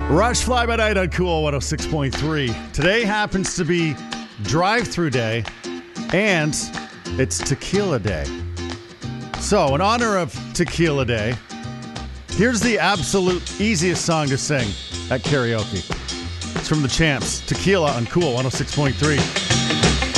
Rush Fly By Night on Cool 106.3. Today happens to be drive-through day, and it's Tequila Day. So, in honor of Tequila Day, here's the absolute easiest song to sing at karaoke. It's from the Champs, Tequila on Cool 106.3.